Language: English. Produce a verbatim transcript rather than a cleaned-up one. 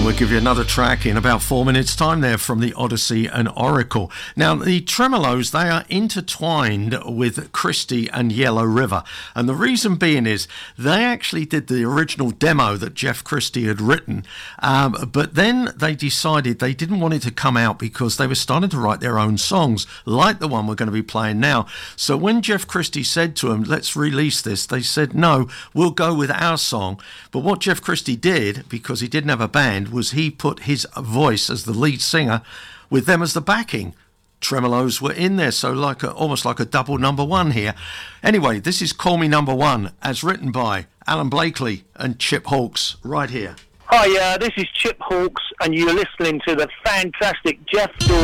And we'll give you another track in about four minutes' time there from the Odyssey and Oracle. Now, the Tremeloes, they are intertwined with Christie and Yellow River. And the reason being is they actually did the original demo that Jeff Christie had written. Um, but then they decided they didn't want it to come out because they were starting to write their own songs, like the one we're going to be playing now. So when Jeff Christie said to them, let's release this, they said, no, we'll go with our song. But what Jeff Christie did, because he didn't have a band, was he put his voice as the lead singer with them as the backing. Tremeloes were in there, so like a, almost like a double number one here. Anyway, this is Call Me Number One, as written by Alan Blakely and Chip Hawkes, right here. Hi, uh, this is Chip Hawkes, and you're listening to the fantastic Jeff Dawson.